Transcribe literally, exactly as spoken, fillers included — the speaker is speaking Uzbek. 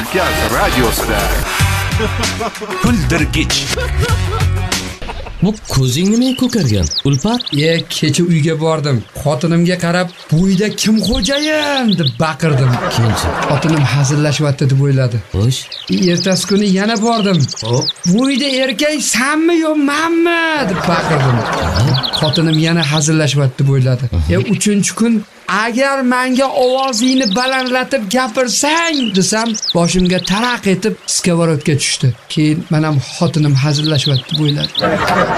Markaz radiosida. Kuldirgich. Bu ko'zing nima ko'kargan? Ulfat? E, kecha uyga bordim. Xotinimga qarab, "Buyda kim xo'jayin?" deb baqirdim. Kimchi? Xotinim hazillashyapti deb o'yladi. Xo'sh. Ertasi kuni yana bordim. Hop. "Buyda erkak sanmi yo menmi?" deb baqirdim. Xotinim yana hazillashyapti deb o'yladi. E, uchinchi kun "Agar menga ovozingni balandlatib gapirsang" desam, boshimga taraq etib skоворodga tushdi. Keyin men ham xotinim hazillashyapti deb o'yladi.